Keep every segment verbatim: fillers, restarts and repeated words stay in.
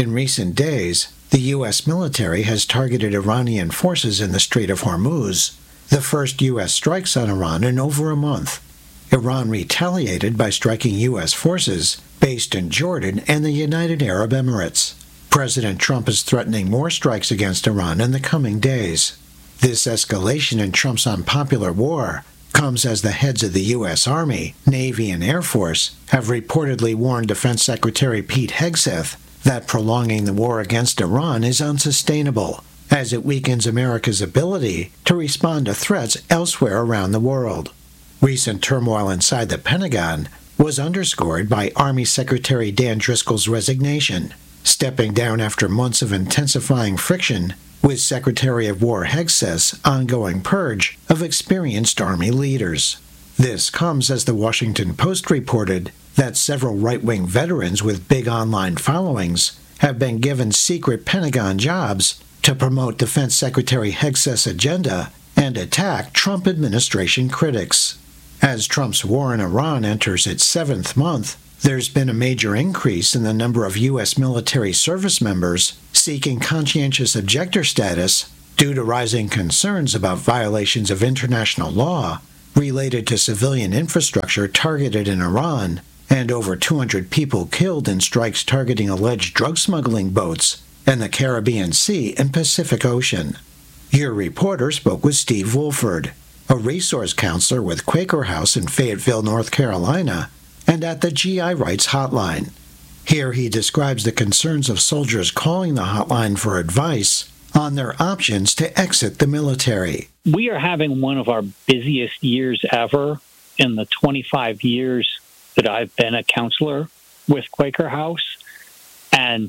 In recent days, the U S military has targeted Iranian forces in the Strait of Hormuz, the first U S strikes on Iran in over a month. Iran retaliated by striking U S forces based in Jordan and the United Arab Emirates. President Trump is threatening more strikes against Iran in the coming days. This escalation in Trump's unpopular war comes as the heads of the U S Army, Navy, and Air Force have reportedly warned Defense Secretary Pete Hegseth that prolonging the war against Iran is unsustainable, as it weakens America's ability to respond to threats elsewhere around the world. Recent turmoil inside the Pentagon was underscored by Army Secretary Dan Driscoll's resignation, stepping down after months of intensifying friction with Secretary of War Hegseth's ongoing purge of experienced Army leaders. This comes as the Washington Post reported that several right-wing veterans with big online followings have been given secret Pentagon jobs to promote Defense Secretary Hegseth's agenda and attack Trump administration critics. As Trump's war in Iran enters its seventh month, there's been a major increase in the number of U S military service members seeking conscientious objector status due to rising concerns about violations of international law related to civilian infrastructure targeted in Iran and over two hundred people killed in strikes targeting alleged drug smuggling boats in the Caribbean Sea and Pacific Ocean. Your reporter spoke with Steve Wolford, a resource counselor with Quaker House in Fayetteville, North Carolina, and at the G I Rights Hotline. Here he describes the concerns of soldiers calling the hotline for advice on their options to exit the military. We are having one of our busiest years ever in the twenty-five years that I've been a counselor with Quaker House. And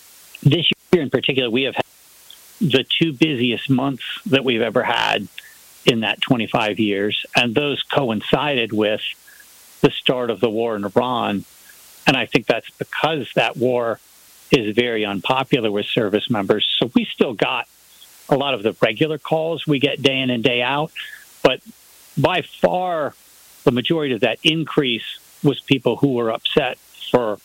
this year in particular, we have had the two busiest months that we've ever had in that twenty-five years. And those coincided with the start of the war in Iran. And I think that's because that war is very unpopular with service members. So we still got a lot of the regular calls we get day in and day out. But by far, the majority of that increase was people who were upset for,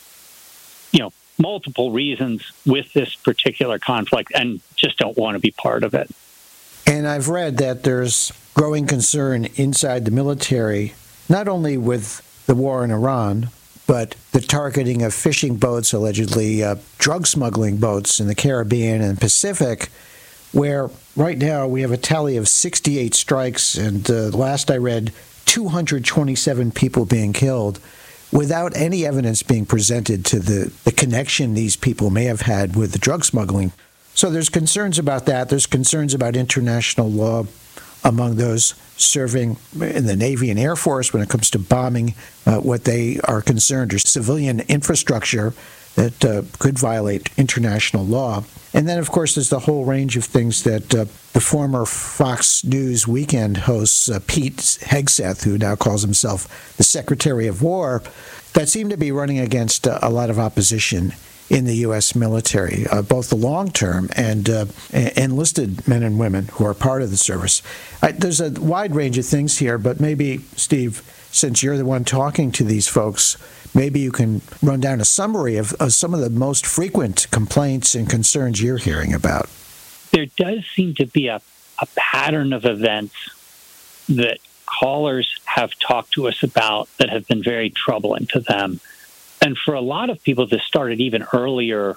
you know, multiple reasons with this particular conflict and just don't want to be part of it. And I've read that there's growing concern inside the military, not only with the war in Iran, but the targeting of fishing boats, allegedly uh, drug smuggling boats in the Caribbean and Pacific, where right now we have a tally of sixty-eight strikes, and uh, last I read, two hundred twenty-seven people being killed, without any evidence being presented to the, the connection these people may have had with the drug smuggling. So there's concerns about that. There's concerns about international law among those serving in the Navy and Air Force when it comes to bombing uh, what they are concerned are civilian infrastructure that uh, could violate international law. And then, of course, there's the whole range of things that uh, the former Fox News Weekend host, uh, Pete Hegseth, who now calls himself the Secretary of War, that seem to be running against uh, a lot of opposition in the U S military, uh, both the long-term and uh, enlisted men and women who are part of the service. I, there's a wide range of things here, but maybe, Steve, since you're the one talking to these folks, maybe you can run down a summary of, of some of the most frequent complaints and concerns you're hearing about. There does seem to be a, a pattern of events that callers have talked to us about that have been very troubling to them. And for a lot of people, this started even earlier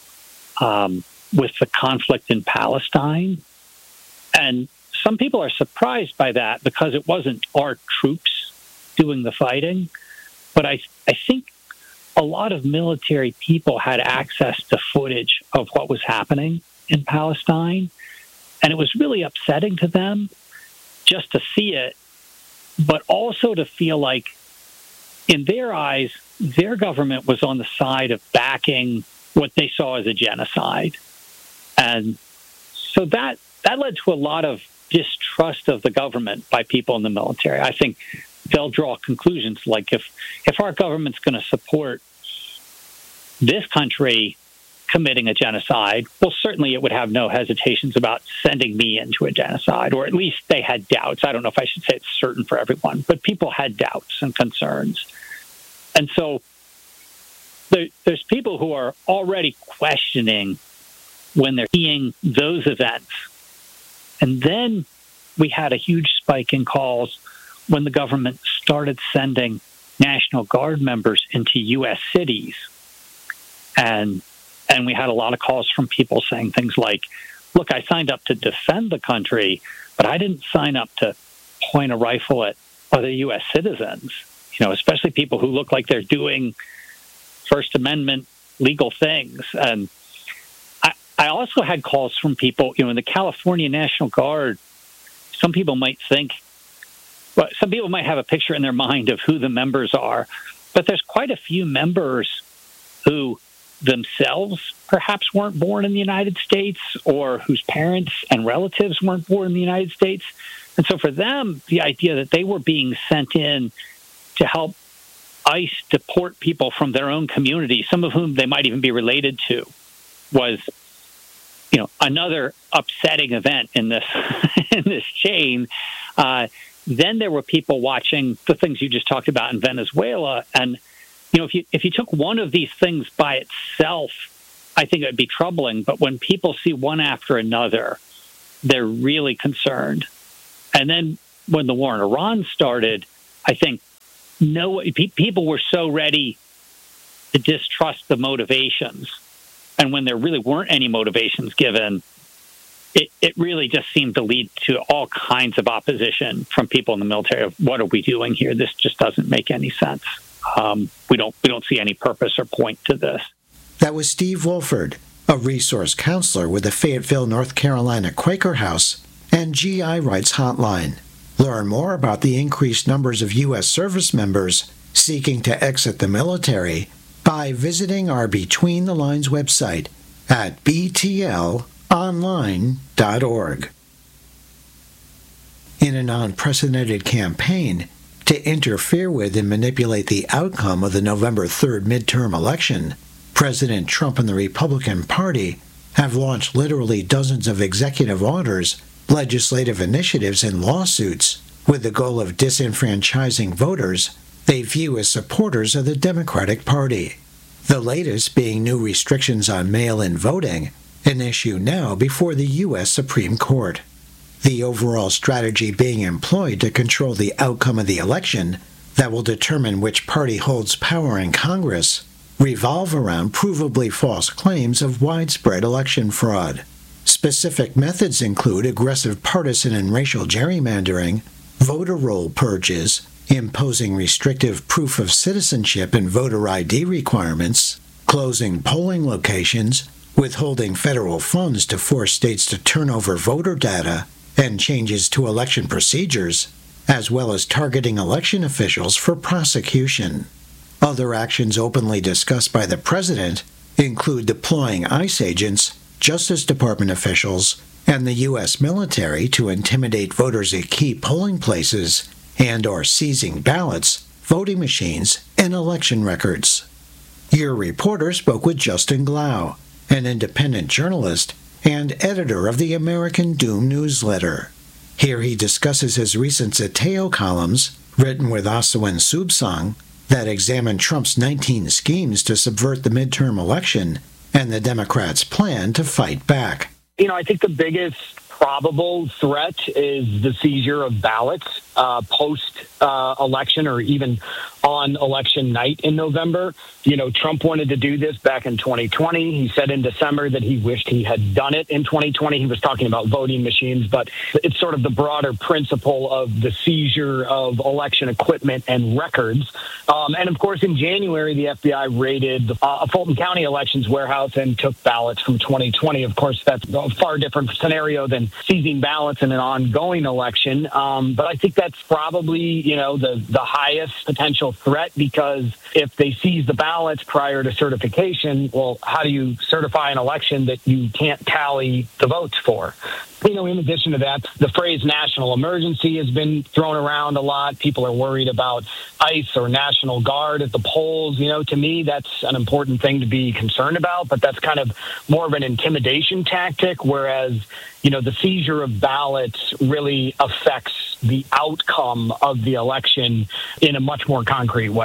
um, with the conflict in Palestine. And some people are surprised by that because it wasn't our troops doing the fighting. But I, I think a lot of military people had access to footage of what was happening in Palestine. And it was really upsetting to them just to see it, but also to feel like, in their eyes, their government was on the side of backing what they saw as a genocide. And so that that led to a lot of distrust of the government by people in the military. I think they'll draw conclusions like if, if our government's going to support this country committing a genocide, well, certainly it would have no hesitations about sending me into a genocide, or at least they had doubts. I don't know if I should say it's certain for everyone, but people had doubts and concerns. And so there, there's people who are already questioning when they're seeing those events. And then we had a huge spike in calls when the government started sending National Guard members into U S cities. And and we had a lot of calls from people saying things like, look, I signed up to defend the country, but I didn't sign up to point a rifle at other U S citizens, you know, especially people who look like they're doing First Amendment legal things. And I, I also had calls from people, you know, in the California National Guard. Some people might think, well, some people might have a picture in their mind of who the members are, but there's quite a few members who themselves perhaps weren't born in the United States, or whose parents and relatives weren't born in the United States. And so for them, the idea that they were being sent in to help ICE deport people from their own community, some of whom they might even be related to, was, you know, another upsetting event in this in this chain. Uh, then there were people watching the things you just talked about in Venezuela, and you know, if you if you took one of these things by itself, I think it would be troubling. But when people see one after another, they're really concerned. And then when the war in Iran started, I think no people were so ready to distrust the motivations. And when there really weren't any motivations given, it, it really just seemed to lead to all kinds of opposition from people in the military of, what are we doing here? This just doesn't make any sense. Um, we don't we don't see any purpose or point to this. That was Steve Wolford, a resource counselor with the Fayetteville, North Carolina Quaker House and G I Rights Hotline. Learn more about the increased numbers of U S service members seeking to exit the military by visiting our Between the Lines website at b t l online dot org. In an unprecedented campaign to interfere with and manipulate the outcome of the November third midterm election, President Trump and the Republican Party have launched literally dozens of executive orders, legislative initiatives, and lawsuits with the goal of disenfranchising voters they view as supporters of the Democratic Party. The latest being new restrictions on mail-in voting, an issue now before the U S Supreme Court. The overall strategy being employed to control the outcome of the election that will determine which party holds power in Congress revolve around provably false claims of widespread election fraud. Specific methods include aggressive partisan and racial gerrymandering, voter roll purges, imposing restrictive proof of citizenship and voter I D requirements, closing polling locations, withholding federal funds to force states to turn over voter data, and changes to election procedures, as well as targeting election officials for prosecution. Other actions openly discussed by the president include deploying ICE agents, Justice Department officials, and the U S military to intimidate voters at key polling places and or seizing ballots, voting machines, and election records. Your reporter spoke with Justin Glau, an independent journalist and editor of the American Doom newsletter. Here he discusses his recent Zateo columns, written with Asawin Subsang, that examine Trump's nineteen schemes to subvert the midterm election and the Democrats' plan to fight back. You know, I think the biggest probable threat is the seizure of ballots uh, post-election uh, or even on election night in November. You know, Trump wanted to do this back in twenty twenty. He said in December that he wished he had done it in twenty twenty. He was talking about voting machines, but it's sort of the broader principle of the seizure of election equipment and records. Um, and, of course, in January, the F B I raided the uh, Fulton County Elections Warehouse and took ballots from twenty twenty. Of course, that's a far different scenario than seizing ballots in an ongoing election. Um, but I think that's probably, you know, the, the highest potential threat, because if they seize the ballots prior to certification, well, how do you certify an election that you can't tally the votes for? You know, in addition to that, the phrase national emergency has been thrown around a lot. People are worried about ICE or National Guard at the polls. You know, to me, that's an important thing to be concerned about, but that's kind of more of an intimidation tactic, whereas, you know, the seizure of ballots really affects the outcome of the election in a much more concrete way.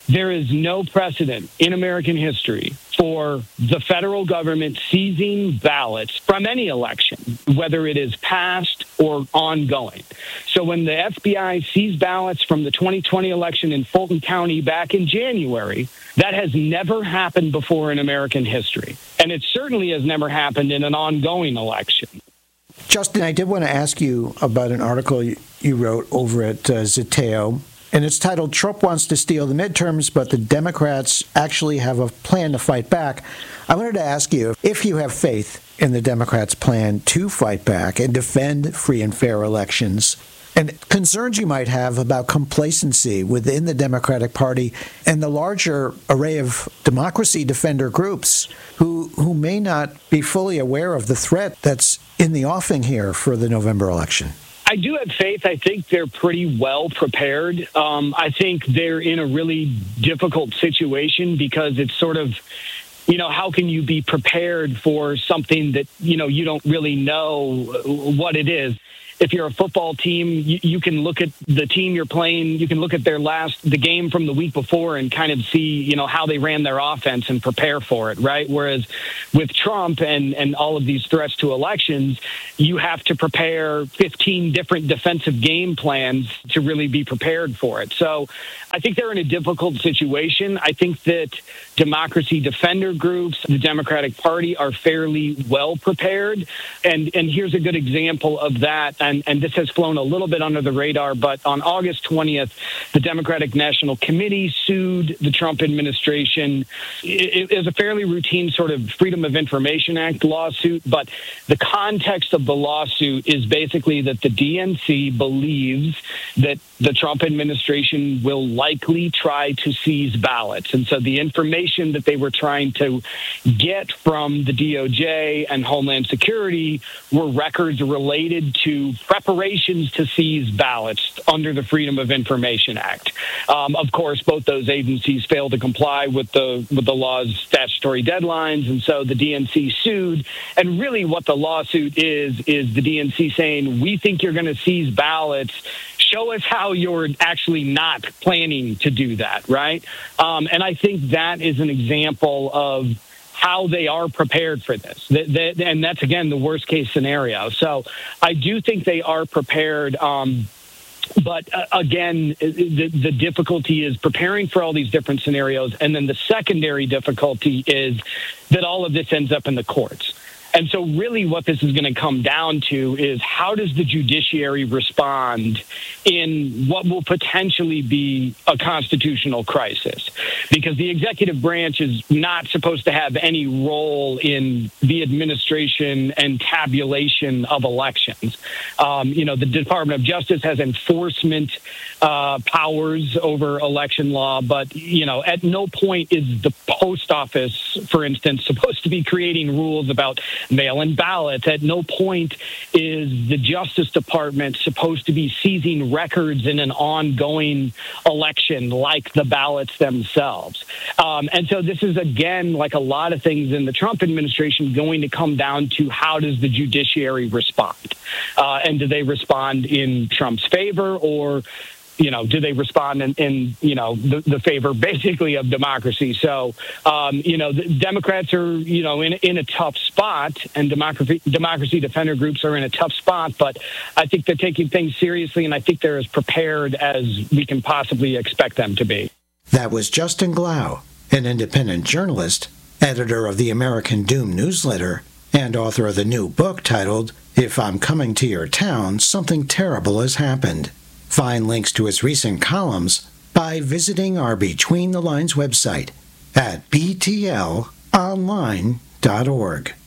There is no precedent in American history for the federal government seizing ballots from any election, whether it is past or ongoing. So when the F B I seized ballots from the twenty twenty election in Fulton County back in January, that has never happened before in American history. And it certainly has never happened in an ongoing election. Justin, I did want to ask you about an article you wrote over at uh, Zeteo. And it's titled, Trump Wants to Steal the Midterms, but the Democrats actually have a plan to fight back. I wanted to ask you if you have faith in the Democrats' plan to fight back and defend free and fair elections, and concerns you might have about complacency within the Democratic Party and the larger array of democracy defender groups who, who may not be fully aware of the threat that's in the offing here for the November election. I do have faith. I think they're pretty well prepared. Um, I think they're in a really difficult situation because it's sort of, you know, how can you be prepared for something that, you know, you don't really know what it is? If you're a football team, you, you can look at the team you're playing. You can look at their last, the game from the week before and kind of see, you know, how they ran their offense and prepare for it, right? Whereas with Trump and, and all of these threats to elections, you have to prepare fifteen different defensive game plans to really be prepared for it. So I think they're in a difficult situation. I think that democracy defender groups, the Democratic Party, are fairly well prepared. And, and here's a good example of that. And, and this has flown a little bit under the radar, but on August twentieth, the Democratic National Committee sued the Trump administration. It, it was a fairly routine sort of Freedom of Information Act lawsuit, but the context of the lawsuit is basically that the D N C believes that the Trump administration will likely try to seize ballots. And so the information that they were trying to get from the D O J and Homeland Security were records related to preparations to seize ballots under the Freedom of Information Act. Um, of course, both those agencies failed to comply with the with the law's statutory deadlines, and so the D N C sued. And really what the lawsuit is, is the D N C saying, we think you're going to seize ballots. Show us how you're actually not planning to do that, right? Um, and I think that is an example of how they are prepared for this. And that's, again, the worst case scenario. So I do think they are prepared. Um, but uh, again, the, the difficulty is preparing for all these different scenarios. And then the secondary difficulty is that all of this ends up in the courts. And so really what this is going to come down to is how does the judiciary respond in what will potentially be a constitutional crisis? Because the executive branch is not supposed to have any role in the administration and tabulation of elections. Um, you know, the Department of Justice has enforcement uh, powers over election law, but, you know, at no point is the post office, for instance, supposed to be creating rules about mail-in ballots. At no point is the Justice Department supposed to be seizing records in an ongoing election like the ballots themselves. Um, and so this is, again, like a lot of things in the Trump administration, going to come down to how does the judiciary respond? Uh, and do they respond in Trump's favor, or you know, do they respond in, in you know, the, the favor basically of democracy? So, um, you know, the Democrats are, you know, in, in a tough spot, and democracy, democracy defender groups are in a tough spot, but I think they're taking things seriously, and I think they're as prepared as we can possibly expect them to be. That was Justin Glau, an independent journalist, editor of the American Doom newsletter, and author of the new book titled, If I'm Coming to Your Town, Something Terrible Has Happened. Find links to his recent columns by visiting our Between the Lines website at b t l online dot org.